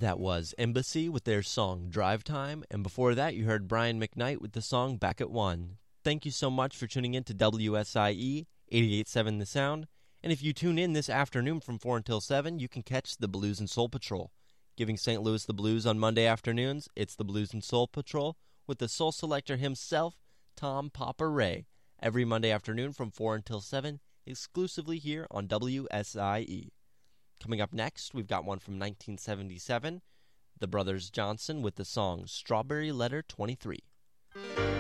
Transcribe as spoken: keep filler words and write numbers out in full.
That was Embassy with their song Drive Time, and before that you heard Brian McKnight with the song Back at One. Thank you so much for tuning in to W S I E eighty-eight point seven The Sound, and if you tune in this afternoon from four until seven, you can catch the Blues and Soul Patrol. Giving Saint Louis the blues on Monday afternoons, it's the Blues and Soul Patrol with the soul selector himself, Tom Papa Ray, every Monday afternoon from four until seven, exclusively here on W S I E. Coming up next, we've got one from nineteen seventy-seven, the Brothers Johnson with the song Strawberry Letter twenty-three.